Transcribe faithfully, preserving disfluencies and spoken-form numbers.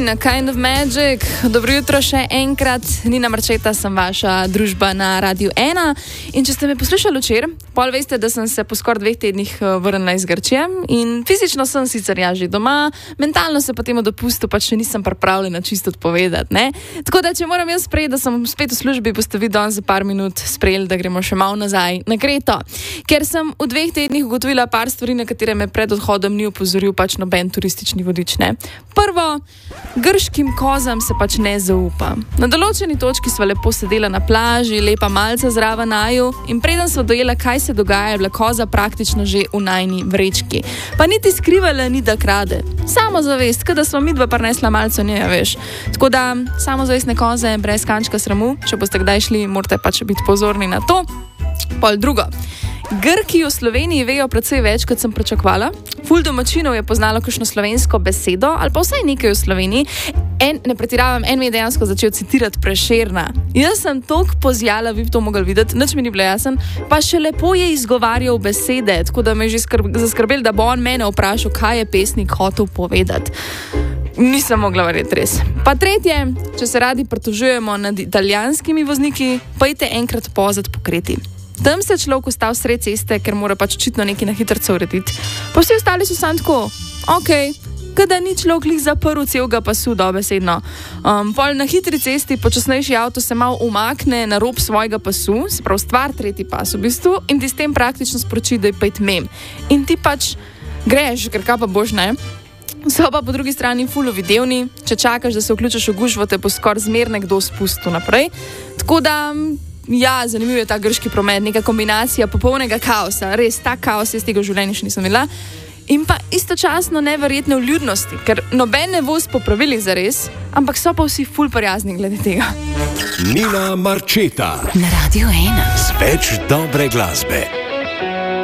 in A Kind of Magic. Dobro jutro še enkrat, Nina Marčeta, sem vaša družba na Radiu ena. In če ste me poslušali včeraj, pol veste, da sem se po skoraj dveh tednih vrnila iz Grčije in fizično sem sicer ja že doma, mentalno se po tem dopustu pač še nisem pripravljena čisto odpovedati, ne? Tako da, če moram jaz sprejeti, da sem spet v službi, boste vi danes za par minut sprejeli, da gremo še malo nazaj na Kreto. Ker sem v dveh tednih ugotovila par stvari, na katere me pred odhodom ni opozoril pač noben turistični vodič, ne? Prvo, grškim kozam se pač ne zaupa. Na določeni točki sva lepo sedela na plaži, lepa malca zraven naju in preden sva dojela, kaj se dogaja, je bila koza praktično že v najni vrečki. Pa niti skrivala ni, da krade. Samozavest, kada sva midva prinesla malco nje, veš. Tako da, samozavestne koze brez kančka sramu, če boste kdaj šli, morate pač biti pozorni na to. Pol drugo. Grki v Sloveniji vejo precej več, kot sem pričakovala. Ful domačinov je poznalo kakšno slovensko besedo, ali pa vsaj nekaj v Sloveniji. En, ne pretiravam, en mi je dejansko začel citirati Prešerna. Jaz sem toliko pozjala, vi bi to mogli videti, nič mi ni bilo jasen, pa še lepo je izgovarjal besede, tako da me je že skrb, zaskrbel, da bo on mene vprašal, kaj je pesnik hotel povedati. Nisem mogla verjeti res. Pa tretje, če se radi pritožujemo nad italijanskimi vozniki, pojdite enkrat pozad po Kreti. Tam se človek ustal sred ceste, ker mora pač očitno nekaj na hitrco urediti. Pa vsi ostali so sam tako, okej, okay, kada ni človek lih zaprl celega pasu, dobesedno. Um, pol na hitri cesti počasnejši avto se mal umakne na rob svojega pasu, se pravi stvar tretji pas v bistvu, in ti s tem praktično sporoči, da je pejt mem. In ti pač greš, ker kaj pa boš, ne? So pa po drugi strani ful videvni, če čakaš, da se vključiš v gužvo, te bo skoraj zmer nekdo spustil naprej. Tako da, ja, zanimiv je ta grški promet, neka kombinacija popolnega kaosa, res, ta kaos jaz tega v življenju še nisem videla. In pa istočasno neverjetne vljudnosti, ker noben ne voz po pravilih zares, ampak so pa vsi ful prijazni glede tega. Nina Marčeta na Radiu ena. Z več dobre glasbe.